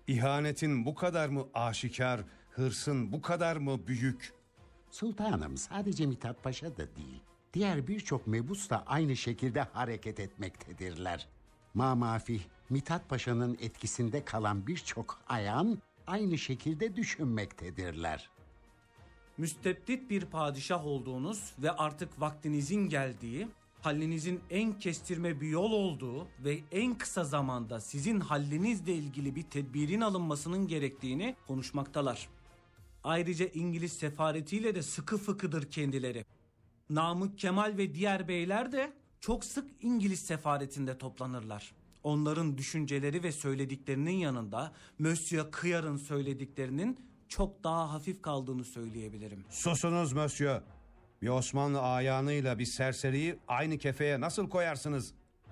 İhanetin bu kadar mı aşikar, hırsın bu kadar mı büyük? Sultanım, sadece Mithat Paşa da değil, diğer birçok mebus da aynı şekilde hareket etmektedirler. Mamafih, Mithat Paşa'nın etkisinde kalan birçok ayan aynı şekilde düşünmektedirler. Müstebdit bir padişah olduğunuz ve artık vaktinizin geldiği, hallinizin en kestirme bir yol olduğu ve en kısa zamanda sizin hallinizle ilgili bir tedbirin alınmasının gerektiğini konuşmaktalar. Ayrıca İngiliz sefaretiyle de sıkı fıkıdır kendileri. Namık Kemal ve diğer beyler de çok sık İngiliz sefaretinde toplanırlar. Onların düşünceleri ve söylediklerinin yanında Monsieur Kıyar'ın söylediklerinin çok daha hafif kaldığını söyleyebilirim. Susunuz Monsieur. Bir Osmanlı ayağınıyla bir serseriyi aynı kefeye nasıl koyarsınız?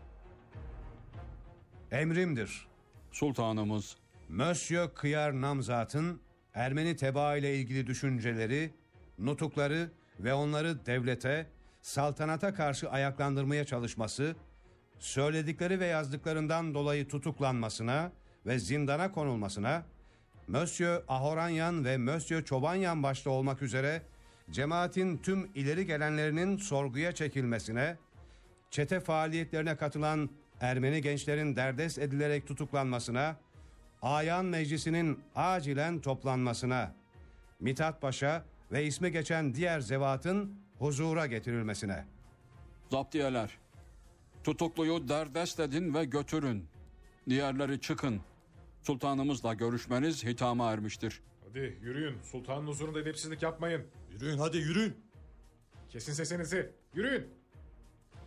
Emrimdir. Sultanımız. Monsieur Kıyar Namzat'ın Ermeni tebaa ile ilgili düşünceleri, nutukları ve onları devlete, saltanata karşı ayaklandırmaya çalışması, söyledikleri ve yazdıklarından dolayı tutuklanmasına ve zindana konulmasına, Monsieur Ahoranyan ve Monsieur Çobanyan başta olmak üzere cemaatin tüm ileri gelenlerinin sorguya çekilmesine, çete faaliyetlerine katılan Ermeni gençlerin derdest edilerek tutuklanmasına, Ayan Meclisi'nin acilen toplanmasına, Mithat Paşa ve ismi geçen diğer zevatın huzura getirilmesine. Zaptiyeler, tutukluyu derdest edin ve götürün. Diğerleri çıkın. Sultanımızla görüşmeniz hitama ermiştir. Hadi yürüyün. Sultanın huzurunda edepsizlik yapmayın. Yürüyün, hadi yürüyün. Kesin sesinizi. Yürüyün.